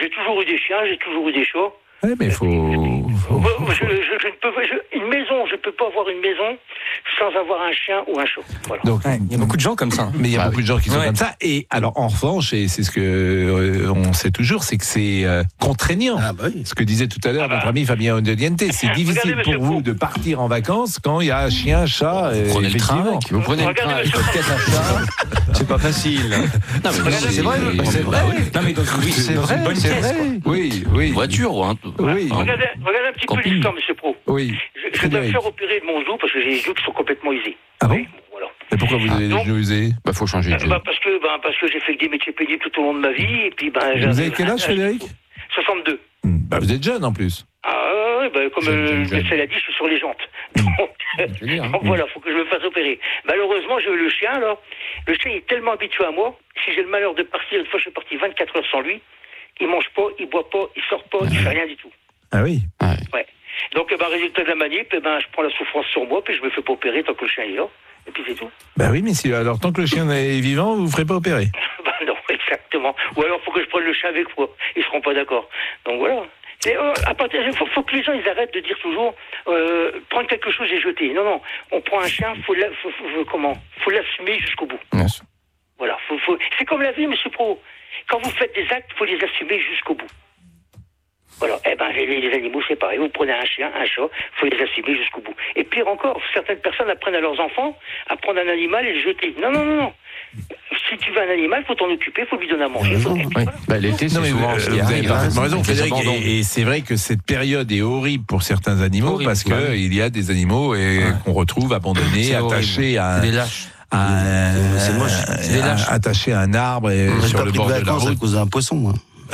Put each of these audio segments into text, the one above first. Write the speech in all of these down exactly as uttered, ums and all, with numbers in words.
j'ai toujours eu des chiens, j'ai toujours eu des chats. Oui, mais il faut... faut, Moi, faut, je, je, je ne peux pas, je, une maison, je ne peux pas avoir une maison sans avoir un chien ou un chat. Voilà. Donc, Ouais, il y a beaucoup de gens comme ça. mais il y a Ah beaucoup oui. de gens qui sont Ouais. comme ça. Et alors, en revanche, et c'est ce que euh, on sait toujours, c'est que c'est euh, contraignant. Ah, bah oui. Ce que disait tout à l'heure notre ami Fabien Ondeliente, c'est difficile Regardez, pour monsieur vous Pro. de partir en vacances quand il y a chien, chat. Vous prenez le train, effectivement. avec- vous prenez le Regardez, train avec monsieur votre caisse à chat. C'est pas facile. Non, mais Regardez, c'est vrai, monsieur- c'est vrai. Non, mais dans une, oui, C'est dans vrai, une bonne c'est caisse, vrai. quoi. Oui, oui. Une voiture ou un. Oui. un- Regardez, regardez un petit peu Camping. l'histoire, monsieur Pro. Oui. Je, je dois me Frédéric. faire opérer de mon genou parce que j'ai les genoux qui sont complètement usés. Ah bon Oui, bon, voilà. Mais pourquoi vous avez les Non. genoux usés? Bah, faut changer de Euh, genou. bah, parce que, bah, parce que j'ai fait des métiers pénibles tout au long de ma vie et puis, bah, Vous j'avais- avez quel âge, Frédéric? soixante-deux. Hmm, bah, vous êtes jeune en plus. Ah ouais, bah, comme Jeune, euh, jeune, le jeune. médecin l'a dit, je suis sur les jantes. Donc, Je veux dire, hein. donc voilà, faut que je me fasse opérer. Malheureusement, j'ai eu le chien, là. Le chien est tellement habitué à moi. Si j'ai le malheur de partir, une fois je suis parti vingt-quatre heures sans lui, il mange pas, il boit pas, il sort pas, il fait rien du tout. Ah oui. Ouais. Donc, eh ben, résultat de la manip, eh ben, je prends la souffrance sur moi, puis je me fais pas opérer tant que le chien est là. Et puis c'est tout. Bah oui, mais si, alors tant que le chien est vivant, vous ne ferez pas opérer. Bah non, exactement. Ou alors, faut que je prenne le chien avec moi. Ils seront pas d'accord. Donc voilà. Et, euh, à partir, faut, faut que les gens ils arrêtent de dire toujours euh, prendre quelque chose et jeter. Non, non. On prend un chien, faut, la, faut, faut, faut comment Faut l'assumer jusqu'au bout. Bien sûr. Voilà. Faut, faut... C'est comme la vie, Monsieur Pro. Quand vous faites des actes, faut les assumer jusqu'au bout. Voilà. Eh ben, les, les animaux, c'est pareil. Vous prenez un chien, un chat, faut les assumer jusqu'au bout. Et pire encore, certaines personnes apprennent à leurs enfants à prendre un animal et le jeter. Non, non, non, non. Si tu veux un animal, faut t'en occuper, faut lui donner à manger. Faut... Et puis, Oui. voilà. Bah, l'été, c'est Non, mais souvent vous, ce vous qui avez arrive, parfaitement hein. raison, Les Frédéric. abandons. Et, et c'est vrai que cette période est horrible pour certains animaux Horrible, parce que bah oui. il y a des animaux et, Ouais. qu'on retrouve abandonnés, C'est attachés à, C'est des lâches. à un, C'est moche. C'est des lâches. attachés à un arbre et J'ai sur pas le pris bord de de la vacances à route. cause d'un poisson, moi.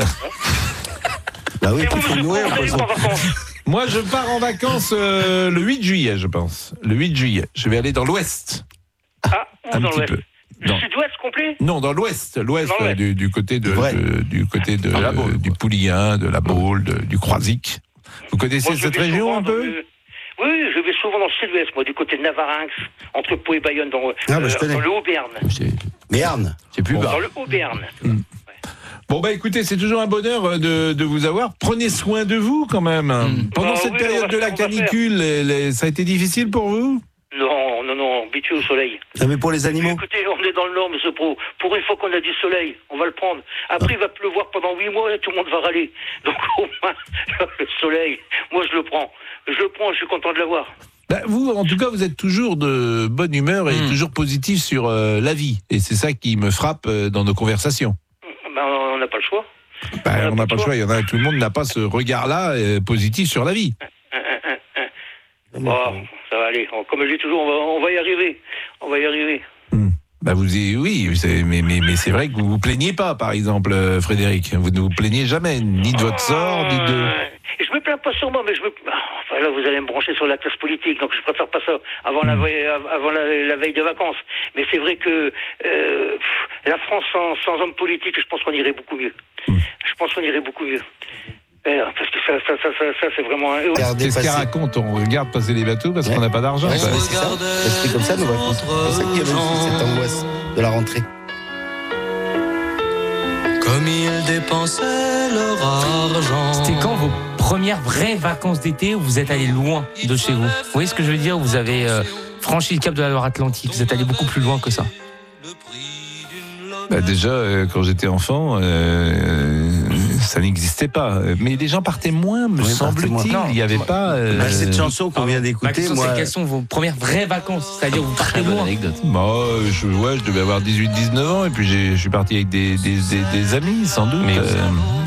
Bah oui, Et il vous, faut Monsieur le Pro, nourrir, vous un allez où poisson. en vacances? Moi, je pars en vacances euh, le huit juillet, je pense. Le huit juillet. Je vais aller dans l'ouest. Ah, où Un dans petit l'ouest? peu. Le Non. sud-ouest complet? Non, dans l'ouest, l'ouest Dans l'ouest. euh, du, du côté de, Vrai. de- du côté de Ah, la euh, Baule, du quoi. Pouliguen, de la Baule, de- du Croisic. Vous connaissez Moi, je cette vais région souvent un dans peu le- Oui, je vais souvent dans le sud-ouest, moi, du côté de Navarinx, entre Pau et Bayonne, dans, Ah, bah, je connais. dans le Haut-Berne. C'est Merde. c'est plus Bon. bas. Dans le Haut-Berne. Bon, bah écoutez, c'est toujours un bonheur euh, de, de vous avoir. Prenez soin de vous quand même. Mm. Pendant Bah cette oui, période on va de la faire, on va canicule, les- les- ça a été difficile pour vous? Non, non, non, habitué au soleil. Ça mais pour les animaux. Écoutez, on est dans le Nord, monsieur Pro. Pour une fois qu'on a du soleil, on va le prendre. Après, il va pleuvoir pendant huit mois et tout le monde va râler. Donc, au moins, le soleil, moi, je le prends. Je le prends, je suis content de l'avoir. Bah, vous, en tout cas, vous êtes toujours de bonne humeur et Mm. toujours positif sur euh, la vie. Et c'est ça qui me frappe euh, dans nos conversations. Ben, on n'a pas le choix. Bah, On a on n'a pas le choix. Il y en a, tout le monde n'a pas ce regard-là euh, positif sur la vie. Hein, hein, hein, hein. Bon, ça va aller. Comme je dis toujours, on va, on va y arriver. On va y arriver. Bah vous y- oui, c'est- mais, mais, mais c'est vrai que vous vous plaignez pas, par exemple, euh, Frédéric. Vous ne vous plaignez jamais, ni de votre sort, ni de... Euh, Je me plains pas sur moi, mais je me. Ah, Enfin là, vous allez me brancher sur la classe politique, donc je préfère pas ça avant la veille, avant la, la veille de vacances. Mais c'est vrai que euh, pff, la France sans, sans homme politique, je pense qu'on irait beaucoup mieux. Je pense qu'on irait beaucoup mieux. Eh, parce que ça, ça, ça, ça, ça c'est vraiment. un- Regardez Qu'est-ce qu'elle passer. raconte? On regarde passer les bateaux parce Ouais. qu'on n'a pas d'argent. Ouais, quoi. ouais, c'est ça. C'était comme ça, nos vacances. C'est ça qu'il y avait aussi, cette angoisse de la rentrée. Comme ils dépensaient leur argent. C'était quand vos premières vraies vacances d'été où vous êtes allé loin de chez vous? Vous voyez ce que je veux dire? Vous avez euh, franchi le cap de la Loire-Atlantique. Vous êtes allé beaucoup plus loin que ça. Bah, déjà, euh, quand j'étais enfant, euh, ça n'existait pas. Mais les gens partaient moins, me Oui, semble-t-il. partaient moins. Il n'y avait pas... euh, Bah, cette chanson qu'on vient Ma d'écouter, question, moi. c'est quelles sont vos premières vraies vacances? C'est-à-dire, vous partez Très bonne loin. anecdote. Moi, je, ouais, je devais avoir dix-huit dix-neuf ans et puis j'ai- je suis parti avec des, des, des, des amis, sans doute. Mais- euh,